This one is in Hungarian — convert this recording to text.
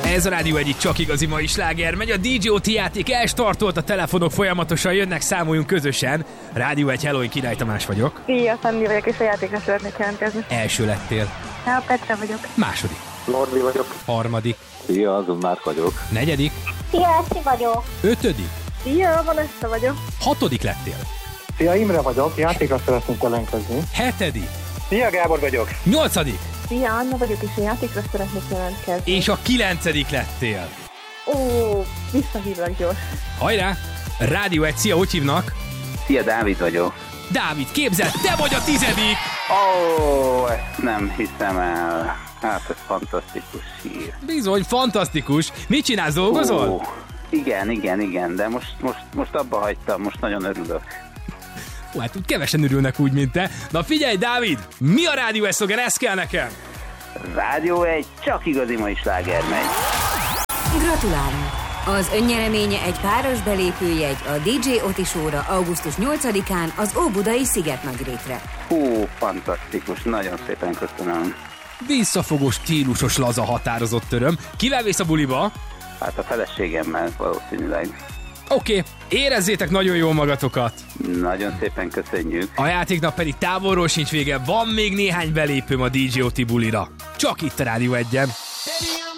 Ez a Rádió egyik csak igazi mai sláger. Megy a DJ Oti játék, elstartolt, a telefonok folyamatosan jönnek, számoljunk közösen. Rádió egy, hello, Király Tamás vagyok. Szia, Szandi vagyok, és a játékra szeretnék jelentkezni. Első lettél. Ja, Petra vagyok. Második. Norbi vagyok. Harmadik. Szia, azon Márk vagyok. Negyedik. Szia, Eszi vagyok. Ötödik. Szia, Vanessa vagyok. Hatodik lettél. Szia, Imre vagyok, játékra szeretnék jelentkezni. Hetedik. Szia, Gábor vagyok. Nyolcadik. Szia, Anna vagyok, és a játékra szeretnék jelentkezni. És a 9. lettél. Ó, visszahívlak gyors. Hajrá! Rádió egy, szia, hogy hívnak? Szia, Dávid vagyok. Dávid, képzeld, te vagy a 10. Ó, ezt nem hiszem el. Hát ez fantasztikus hír. Bizony, fantasztikus. Mit csinálsz, dolgozol? Ó, igen, de most abba hagytam, most nagyon örülök. Ó, hát úgy kevesen örülnek úgy, mint te. Na figyelj, Dávid, mi a Rádió egy szlogen? Ez kell nekem. Rádió egy, csak igazi mai sláger megy. Gratulálunk! Az önnyereménye egy páros belépőjegy a DJ Oti Show-ra augusztus 8-án az Óbudai Szigetnagyrétre. Hú, fantasztikus, nagyon szépen köszönöm. Visszafogós, stílusos, laza, határozott öröm. Kivel vész a buliba? Hát a feleségemmel valószínűleg. Oké, érezzétek nagyon jól magatokat. Nagyon szépen köszönjük. A játéknak pedig távolról sincs vége, van még néhány belépőm a DJ Oti bulira. Csak itt a Rádió 1-en.